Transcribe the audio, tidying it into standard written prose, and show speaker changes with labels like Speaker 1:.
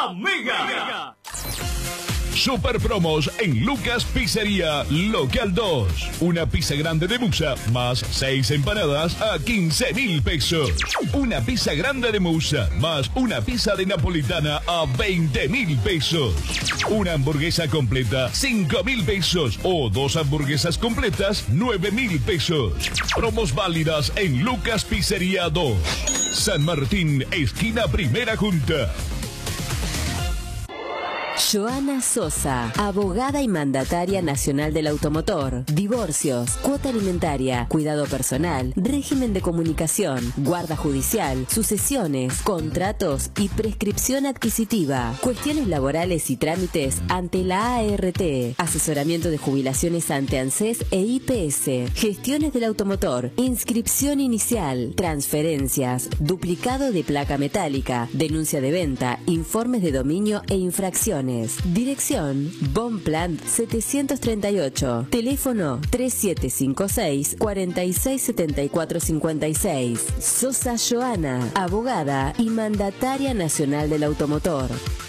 Speaker 1: Amiga.
Speaker 2: Super promos en Lucas Pizzería Local 2. Una pizza grande de musa más 6 empanadas a 15.000 pesos. Una pizza grande de musa más una pizza de napolitana a 20.000 pesos. Una hamburguesa completa 5.000 pesos o 2 hamburguesas completas 9.000 pesos. Promos válidas en Lucas Pizzería 2. San Martín, esquina Primera Junta.
Speaker 3: Joana Sosa, abogada y mandataria nacional del automotor, divorcios, cuota alimentaria, cuidado personal, régimen de comunicación, guarda judicial, sucesiones, contratos y prescripción adquisitiva, cuestiones laborales y trámites ante la ART, asesoramiento de jubilaciones ante ANSES e IPS, gestiones del automotor, inscripción inicial, transferencias, duplicado de placa metálica, denuncia de venta, informes de dominio e infracciones. Dirección Bonpland 738. Teléfono 3756 467456. Sosa Joana, abogada y mandataria nacional del automotor.